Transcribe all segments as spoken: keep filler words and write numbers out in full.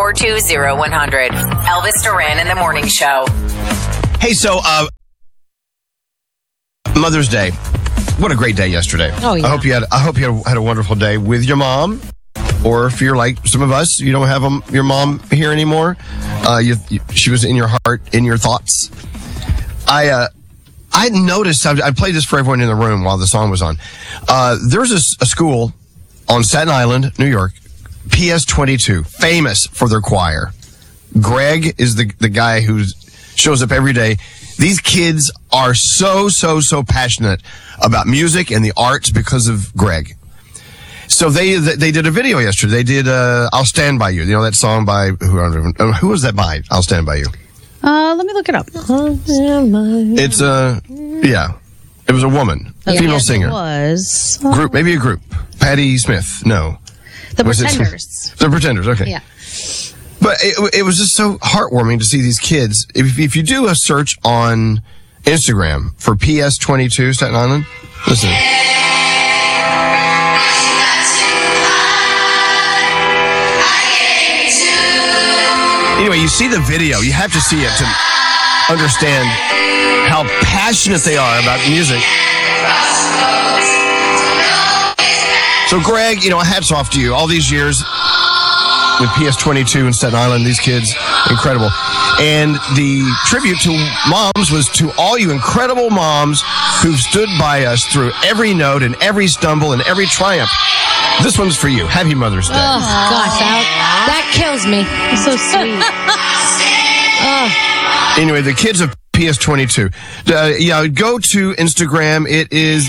four two zero one hundred. Elvis Duran in the Morning Show. Hey, so uh, Mother's Day. What a great day yesterday. Oh, yeah. I hope you had. I hope you had, had a wonderful day with your mom, or if you're like some of us, you don't have um, your mom here anymore. Uh, you, you, she was in your heart, in your thoughts. I uh, I noticed. I, I played this for everyone in the room while the song was on. Uh, there's a, a school on Staten Island, New York, P S twenty-two, famous for their choir. Greg is the the guy who shows up every day. These kids are so, so, so passionate about music and the arts because of Greg. So they they did a video yesterday. They did uh, I'll Stand By You. You know that song by, who, who was that by? I'll Stand By You. Uh, let me look it up. It's a, yeah. It was a woman, a yeah, female yes, singer. It was. Uh, Group, maybe a group. Patti Smith, no. The Was it- Pretenders. The Pretenders, okay. Yeah. But it, it was just so heartwarming to see these kids. If, if you do a search on Instagram for P S twenty-two Staten Island, listen. Anyway, you see the video. You have to see it to understand how passionate they are about music. So, Greg, you know, hats off to you. All these years with P S twenty-two in Staten Island, these kids, incredible. And the tribute to moms was to all you incredible moms who've stood by us through every note and every stumble and every triumph. This one's for you. Happy Mother's Day. Oh, gosh, that, that kills me. It's so sweet. Oh. Anyway, the kids of P S twenty-two. Uh, yeah, go to Instagram. It is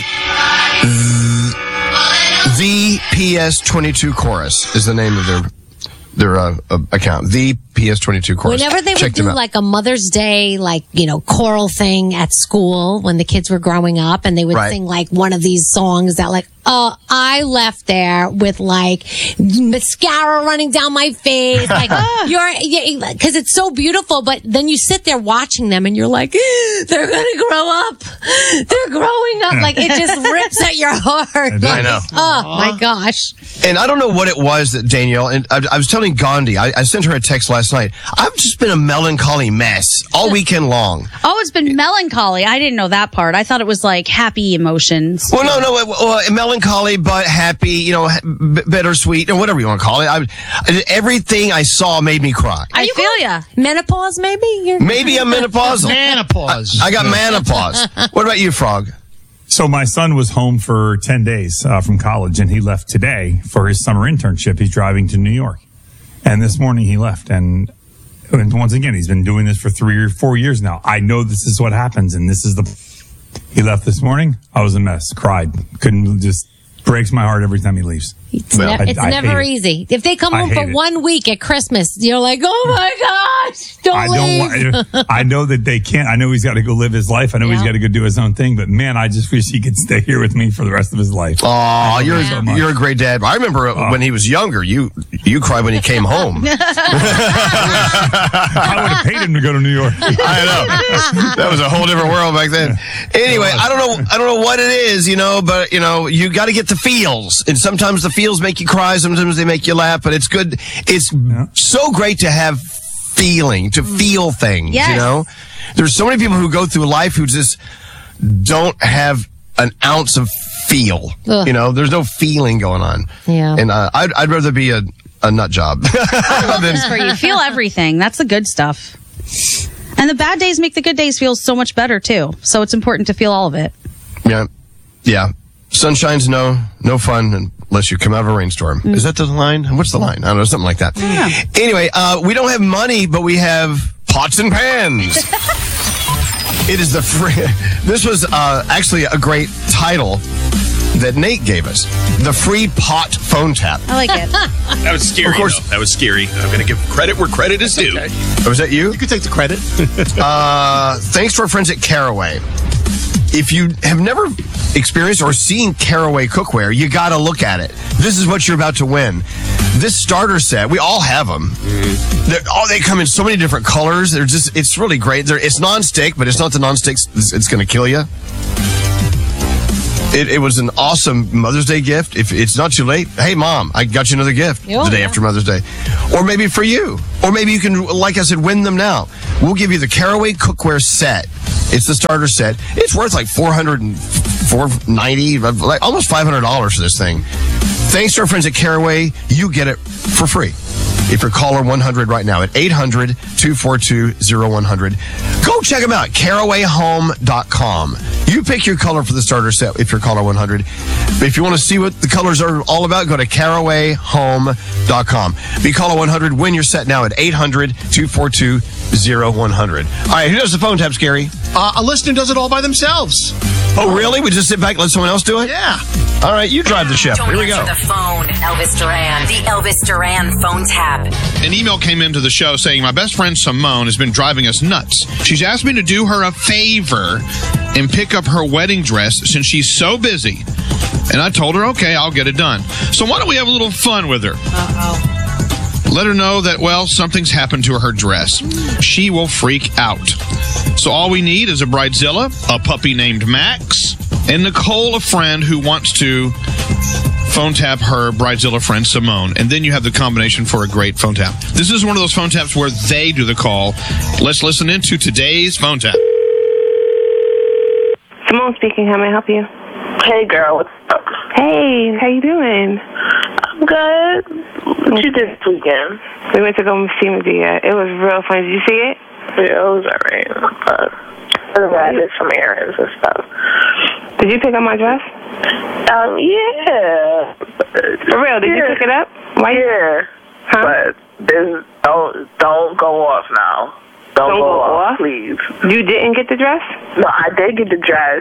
the P S twenty-two Chorus is the name of their their uh, uh, account. The P S twenty-two Chorus. Whenever they Check would do them out. like a Mother's Day, like, you know, choral thing at school when the kids were growing up, and they would Right. sing like one of these songs that like, uh, I left there with like mascara running down my face. Like, you're, because it's so beautiful, but then you sit there watching them and you're like, they're going to grow up. They're growing up. Like, it just rips at your heart. I know. Oh, my gosh. And I don't know what it was that Danielle, and I, I was telling Gandhi, I, I sent her a text last night. I've just been a melancholy mess all weekend long. Oh, it's been melancholy. I didn't know that part. I thought it was like happy emotions. Well, no, no, uh, melancholy, but happy, you know, b- bittersweet, or whatever you want to call it. I, everything I saw made me cry. I feel ya. Menopause, maybe? You're- Maybe I'm menopausal. Menopause. I got menopause. What about you, Frog? So my son was home for ten days uh, from college, and he left today for his summer internship. He's driving to New York. And this morning he left. And, and once again, he's been doing this for three or four years now. I know this is what happens, and this is the... He left this morning. I was a mess. Cried. Couldn't just... Breaks my heart every time he leaves. It's, Well, ne- I- it's I never hate it. easy. If they come I home for hate it. one week at Christmas, you're like, oh my gosh, don't I leave. don't want, I know that they can't. I know he's got to go live his life. I know he's Yeah. got to go do his own thing. But man, I just wish he could stay here with me for the rest of his life. Oh, you're so much. you're a great dad. I remember uh, when he was younger, you you cried when he came home. I would have paid him to go to New York. I know. That was a whole different world back then. Anyway, I don't know I don't know what it is, you know, but you know, you got to get the feels. And sometimes the feels make you cry, sometimes they make you laugh, but it's good. It's so great to have feeling, to feel things, Yes. you know? There's so many people who go through life who just don't have an ounce of feel. Ugh. You know, there's no feeling going on. Yeah. And uh, I'd, I'd rather be a, a nut job than, For you. Feel everything. That's the good stuff. And the bad days make the good days feel so much better, too. So it's important to feel all of it. yeah. Yeah. Sunshine's no, no fun unless you come out of a rainstorm. Is that the line? What's the line? I don't know, something like that. Anyway, uh, we don't have money, but we have pots and pans. It is the free, this was, uh, actually a great title that Nate gave us. The free pot phone tap. I like it. That was scary. Of course. though. That was scary. I'm going to give credit where credit is due. Oh, was that you? You could take the credit. Uh, thanks to our friends at Caraway. If you have never experienced or seen Caraway cookware, you got to look at it. This is what you're about to win. This starter set, we all have them. They're, oh, they come in so many different colors. They're just, it's really great. They're, it's non-stick, but it's not the non-stick that's it's going to kill you. It, it was an awesome Mother's Day gift. If it's not too late, hey, Mom, I got you another gift Oh, the day yeah. after Mother's Day. Or maybe for you. Or maybe you can, like I said, win them now. We'll give you the Caraway cookware set. It's the starter set. It's worth like four hundred ninety, like almost five hundred dollars for this thing. Thanks to our friends at Caraway, you get it for free. If you're caller one hundred right now at eight hundred, two four two, oh one hundred. Go check them out, caraway home dot com. You pick your color for the starter set if you're caller one hundred. But if you want to see what the colors are all about, go to caraway home dot com. Be caller one hundred. Win your set now at eight hundred, two four two, oh one hundred. All right, who does the phone tap, Scary? Uh, a listener does it all by themselves. Oh, really? We just sit back and let someone else do it? Yeah. All right, you drive the ship. Don't Here we go. answer the phone. Elvis Duran. The Elvis Duran phone tap. An email came into the show saying, my best friend Simone has been driving us nuts. She's asked me to do her a favor and pick up her wedding dress since she's so busy. And I told her, okay, I'll get it done. So why don't we have a little fun with her? Uh-oh. Let her know that, well, something's happened to her dress. She will freak out. So all we need is a bridezilla, a puppy named Max, and Nicole, a friend who wants to phone tap her bridezilla friend Simone, and then you have the combination for a great phone tap. This is one of those phone taps where they do the call. Let's listen into today's phone tap. Simone speaking. How may I help you? Hey, girl. What's up? Hey, how you doing? I'm good. What you did this weekend? We went to go see Medea. It was real fun. Did you see it? Yeah, it was alright. But I did some errands and stuff. Did you pick up my dress? Um, yeah. For real? Did yeah. you pick it up? Why? Yeah. Huh? But this, don't don't go off now. Don't, Don't go, go off, off? please. You didn't get the dress? No, I did get the dress,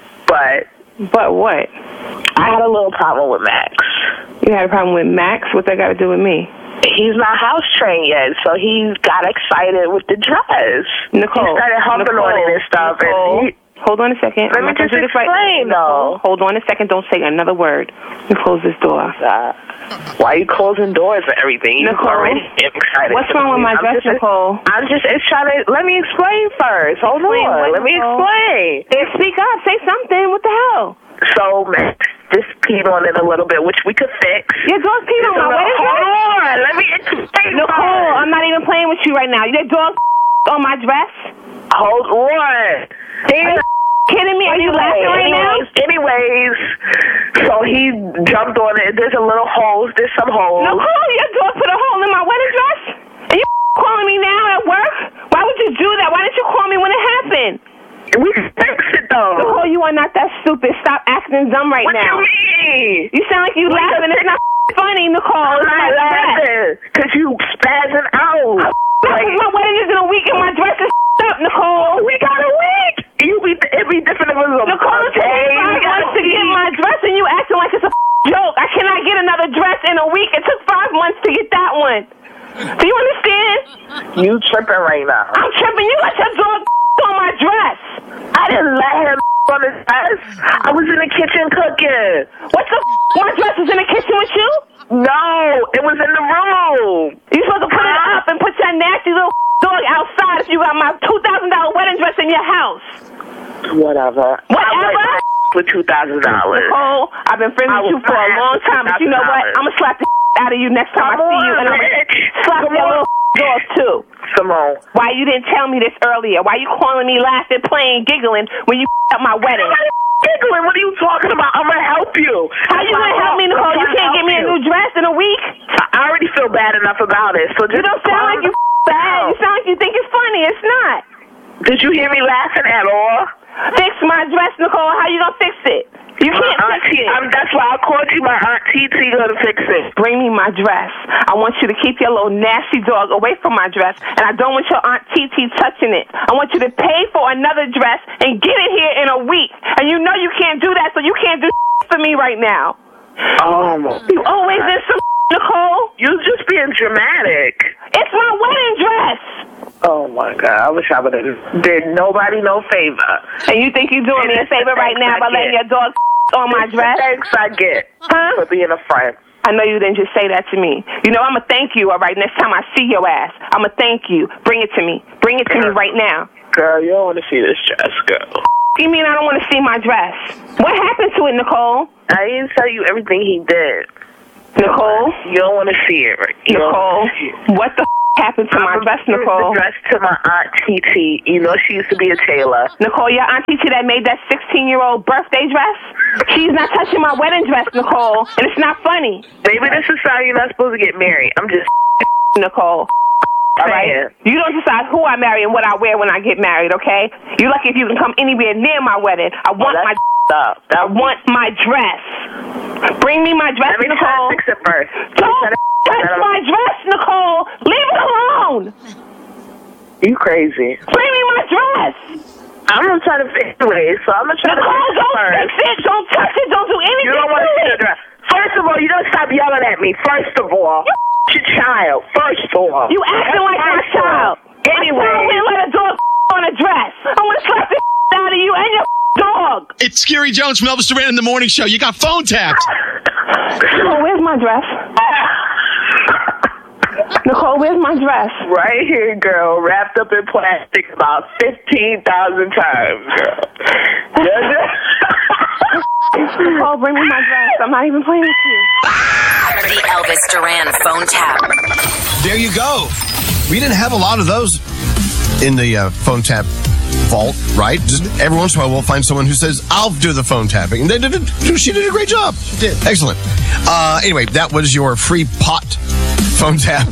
but But what? I had a little problem with Max. You had a problem with Max? What that got to do with me? He's not house trained yet, so he got excited with the dress. Nicole. He started humping Nicole, on it and stuff. Nicole, And he, hold on a second. Let I'm me not gonna just do this right- explain, though. Hold on a second. Don't say another word. Let me close this door. Uh, why are you closing doors and everything? You Nicole, already excited. what's wrong with my I'm dress, just, Nicole? I'm just it's trying to let me explain first. Hold Explain on, what, let me Nicole? explain. Then speak up. Say something. What the hell? So Max just peed on it a little bit, which we could fix. Your dog peed on my wedding dress? Hold on, let me explain. Nicole, first. I'm not even playing with you right now. Your dog on my dress? Hold on. Are you kidding me? Are you laughing right now? anyways, anyways, so he jumped on it. There's a little hole. There's some holes. Nicole, your dog put a hole in my wedding dress? And you calling me now at work? Why would you do that? Why didn't you call me when it happened? We fixed it though. Nicole, you are not that stupid. Stop acting dumb right What now. you mean? You sound like you What laughing. the- It's not funny, Nicole. I'm It's not my dress. laughing because you spazzing out. Like, my wedding is in a week and my dress is up, Nicole. We got a week. You be it'd be different if it was a Nicole, it took me day. five We got months a to get week. my dress and you acting like it's a joke. I cannot get another dress in a week. It took five months to get that one. Do you understand? You tripping right now? I'm tripping. You let your dog on my dress. I didn't let him on his dress. I was in the kitchen cooking. What the my dress was in the kitchen with you? No, it was in the room. You supposed to put it up and put your nasty little dog outside if you got my two thousand dollar wedding dress in your house. Whatever. Whatever? I went for two thousand dollars. Nicole, I've been friends I with you was for a not long asking time, but you know what? $2,000. I'm gonna slap the out of you next time I Come see you, on, and I'm gonna bitch. slap Come your on. little dog too. Simone. Why you didn't tell me this earlier? Why you calling me laughing, playing, giggling when you at my wedding? Giggling, what are you talking about? I'm gonna help you. How you gonna help me, Nicole? You can't get me a new dress in a week? I already feel bad enough about it, so just You don't sound like you bad. You sound like you think it's funny. It's not. Did you hear me laughing at all? Fix my dress, Nicole. How you gonna fix it? You My can't aunt fix T- it. I'm, that's why I called you my aunt T T gonna fix it. Bring me my dress. I want you to keep your little nasty dog away from my dress, and I don't want your Aunt T T touching it. I want you to pay for another dress and get it here in a week. And you know you can't do that, so you can't do for me right now. Oh my You always in some Nicole. You just being dramatic. It's my wedding dress. Oh my God! I wish I would have did nobody no favor. And you think you're doing me a favor right now by letting your dog on my dress? Thanks I get Huh? for being a friend. I know you didn't just say that to me. You know, I'm going to thank you, all right, next time I see your ass. I'm going to thank you. Bring it to me. Bring it to me right now. Girl, you don't want to see this dress, girl. you mean I don't want to see my dress? What happened to it, Nicole? I didn't tell you everything he did. Nicole? You don't want to see it, right? You Nicole, what the f- happened to my dress, Nicole? The dress to my aunt T T. You know she used to be a tailor. Nicole, your aunt T T that made that sixteen-year-old birthday dress? She's not touching my wedding dress, Nicole, and it's not funny. Maybe this is how you're not supposed to get married. I'm just Nicole. All right? You don't decide who I marry and what I wear when I get married, okay? You're lucky if you can come anywhere near my wedding. I want well, my up. I want my dress. Bring me my dress, Let me Nicole. Try to fix it first. Don't touch my dress, Nicole. Leave it alone. You crazy. Bring me my dress. I'm gonna try to fix it anyway, so I'm gonna try Nicole, to fix it don't first. fix it. Don't touch it. Don't do anything. You don't want to see the dress. First of all, you don't stop yelling at me. First of all, you your child. First of all, you acting like my child. Anyway, I will let a dog on a dress. I want to slap the out of you and your dog. It's Scary Jones from Elvis Duran in the Morning Show. You got phone tapped. Nicole, where's my dress? Nicole, where's my dress? Right here, girl, wrapped up in plastic about fifteen thousand times, girl. Nicole, bring me my dress. I'm not even playing with you. The Elvis Duran phone tap. There you go. We didn't have a lot of those in the uh, phone tap vault, right? Just every once in a while, we'll find someone who says, "I'll do the phone tapping," and they did. A, she did a great job. She did excellent. Uh, anyway, that was your free pot phone tap.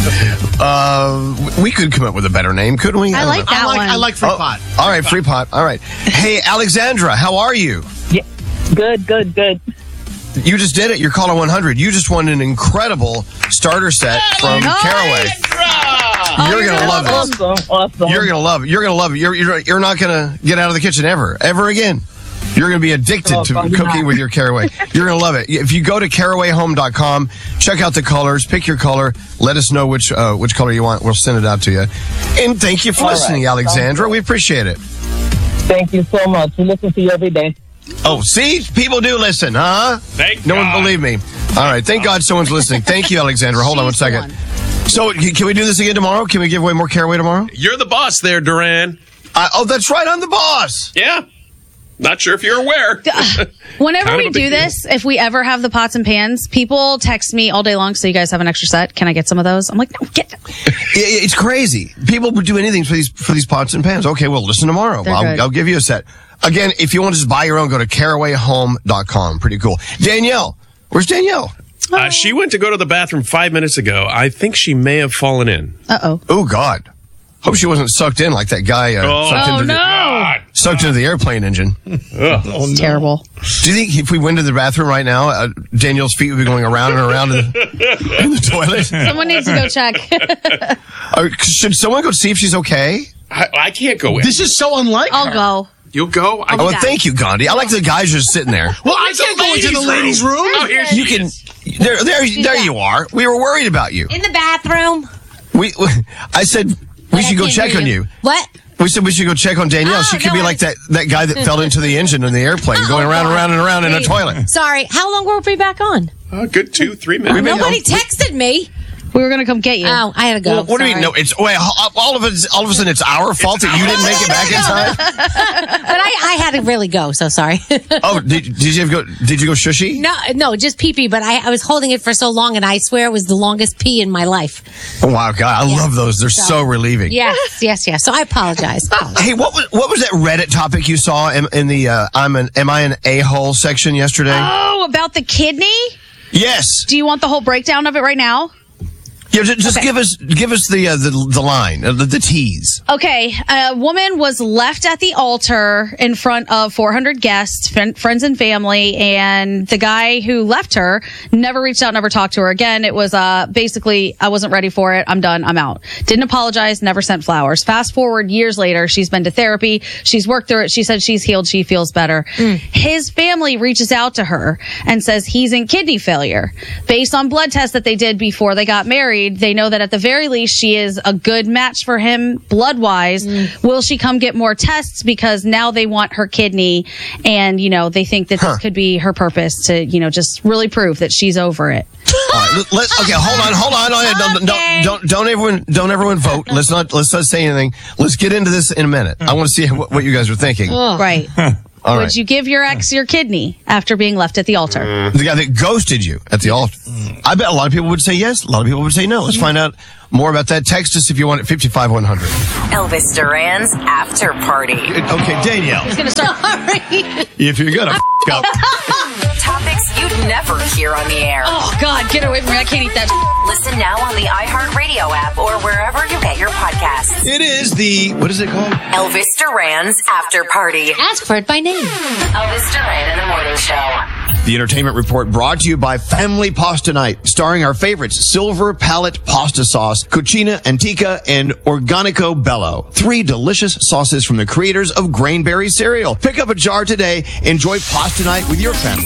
Uh, we could come up with a better name, couldn't we? I, I like know. that I like, one. I like free Oh, pot. all right, free pot. All right. Hey, Alexandra, how are you? Yeah. Good, good, good. You just did it. You're caller one hundred. You just won an incredible starter set from Nice. Caraway. Oh, You're gonna love this. Awesome, awesome. You're gonna love it. You're gonna love it. You're you're, you're not gonna get out of the kitchen ever, ever again. You're gonna be addicted Oh, to probably cooking not. with your Caraway. You're gonna love it. If you go to caraway home dot com, check out the colors, pick your color, let us know which uh, which color you want. We'll send it out to you. And thank you for All listening, right. Alexandra. We appreciate it. Thank you so much. We listen to you every day. Oh, see, people do listen, huh? Thank no God. one believe me. All right, thank God someone's listening. Thank you, Alexandra. Hold on one She's the second. one. So, can we do this again tomorrow? Can we give away more Caraway tomorrow? You're the boss there, Duran. Uh, oh, that's right. I'm the boss. Yeah. Not sure if you're aware. Whenever Kind of we a big do deal. this, if we ever have the pots and pans, people text me all day long. So you guys have an extra set. Can I get some of those? I'm like, no, get. It- It's crazy. People would do anything for these for these pots and pans. Okay, well, listen tomorrow. They're I'll, good. I'll give you a set. Again, if you want to just buy your own, go to caraway home dot com. Pretty cool. Danielle, where's Danielle? Uh, she went to go to the bathroom five minutes ago. I think she may have fallen in. Uh oh. Oh God. Hope she wasn't sucked in like that guy uh, Oh. sucked, Oh into no. God. the, sucked into the airplane engine. It's terrible. Do you think if we went to the bathroom right now, uh, Danielle's feet would be going around and around in the, in the toilet? Someone needs to go check. Uh, should someone go see if she's okay? I, I can't go in. This is so unlike I'll her. go. You'll go? I, Oh, well, thank you, Gandhi. I like the guys just sitting there. well, I can't go into the ladies' room. Oh, here she You can. is. There, there, there you are. We were worried about you. In the bathroom. We, I said we But I should go can't check hear on you. What? We said we should go check on Danielle. Oh, she could no, be I- like that, that guy that fell into the engine in the airplane, going around and around and around in a Wait, toilet. Sorry. How long were we back on? Uh, good two, three minutes. We've been- Nobody we- texted me. We were gonna come get you. Oh, I had to go. Well, what do you mean? Sorry. No, it's wait, all of it. All of a sudden, it's our fault that you didn't make it back in time. But I, I had to really go. So sorry. Oh, did, did you go? Did you go shushy? no, no, just pee pee. But I, I was holding it for so long, and I swear it was the longest pee in my life. Oh, wow, God, I Yeah. love those. They're so, So- relieving. Yes, yes, yes. So I apologize. Hey, what was what was that Reddit topic you saw in, in the uh, I'm an am I an a hole section yesterday? Oh, about the kidney? Yes. Do you want the whole breakdown of it right now? Yeah, just, just Okay. give us give us the uh, the the line, uh, the, the tease. Okay, a woman was left at the altar in front of four hundred guests, fr- friends and family, and the guy who left her never reached out, never talked to her again. It was uh, basically, I wasn't ready for it. I'm done. I'm out. Didn't apologize, never sent flowers. Fast forward years later, she's been to therapy. She's worked through it. She said she's healed. She feels better. His family reaches out to her and says he's in kidney failure. Based on blood tests that they did before they got married, worried. They know that at the very least, she is a good match for him blood-wise. Mm. Will she come get more tests? Because now they want her kidney, and, you know, they think that huh. this could be her purpose to, you know, just really prove that she's over it. All right, let's, okay, hold on, hold on. Don't, don't, don't, don't everyone, don't everyone vote. Let's not, let's not say anything. Let's get into this in a minute. I want to see what, what you guys are thinking. Oh. Right. All Would right. you give your ex your kidney after being left at the altar? The guy that ghosted you at the altar. I bet a lot of people would say yes. A lot of people would say no. Let's find out more about that. Text us if you want at fifty-five one hundred. Elvis Duran's After Party. Okay, Danielle. He's going to start. Sorry. If you're going to f*** up. Topics you'd never hear on the air. Oh, God, get away from me. I can't eat that. Listen now on the iHeartRadio app or wherever you get your podcasts. It is the, what is it called? Elvis Duran's After Party. Ask for it by name. Elvis Duran in the Morning Show. The Entertainment Report brought to you by Family Pasta Night, starring our favorites, Silver Palette Pasta Sauce, Cucina Antica, and Organico Bello. Three delicious sauces from the creators of Grainberry cereal. Pick up a jar today. Enjoy Pasta Night with your family.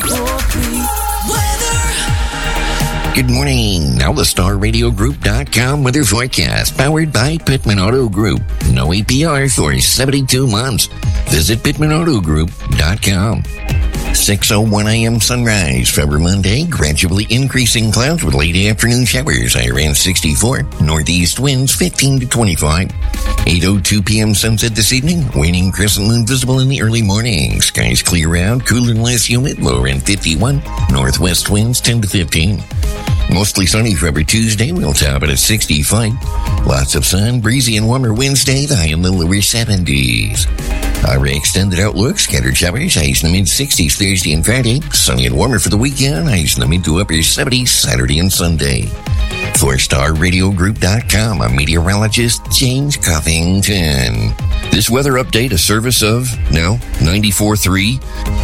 Good morning. Now the Star Radio Group dot com weather forecast, powered by Pittman Auto Group. No A P R for seventy-two months. Visit Pittman Auto Group dot com. six oh one a.m. sunrise. For Monday, gradually increasing clouds with late afternoon showers. High around sixty-four. Northeast winds fifteen to twenty-five. eight oh two p.m. sunset this evening. Waning crescent moon visible in the early morning. Skies clear out, cooler and less humid. Low around fifty-one. Northwest winds ten to fifteen. Mostly sunny for every Tuesday. We'll top it at sixty-five. Lots of sun, breezy and warmer Wednesday. The high in the lower seventies. Our extended outlook, scattered showers, highs in the mid-sixties Thursday and Friday. Sunny and warmer for the weekend, highs in the mid to upper seventies Saturday and Sunday. For Star Radio Group dot com, I'm meteorologist James Covington. This weather update, a service of, now, ninety-four point three.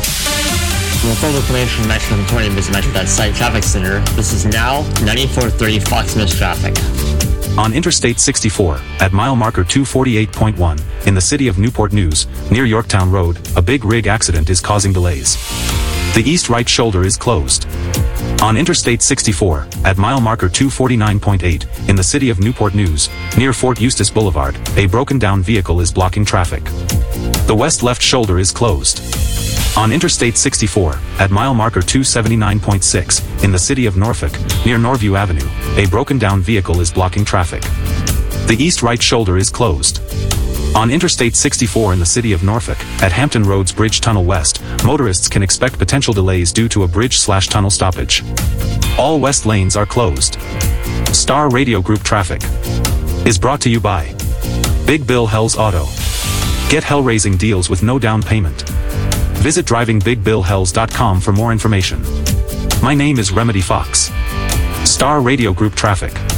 From full information from Metro twenty Metro dot site traffic center, this is now ninety-four point three Fox News traffic. On Interstate sixty-four, at mile marker two forty-eight point one, in the city of Newport News, near Yorktown Road, a big rig accident is causing delays. The east right shoulder is closed. On Interstate sixty-four, at mile marker two forty-nine point eight, in the city of Newport News, near Fort Eustis Boulevard, a broken down vehicle is blocking traffic. The west left shoulder is closed. On Interstate sixty-four, at mile marker two seventy-nine point six, in the city of Norfolk, near Norview Avenue, a broken down vehicle is blocking traffic. The east right shoulder is closed. On Interstate sixty-four in the city of Norfolk, at Hampton Roads Bridge Tunnel West, motorists can expect potential delays due to a bridge slash tunnel stoppage. All west lanes are closed. Star Radio Group traffic is brought to you by Big Bill Hells Auto. Get hell-raising deals with no down payment. Visit driving big bill hells dot com for more information. My name is Remedy Fox. Star Radio Group traffic.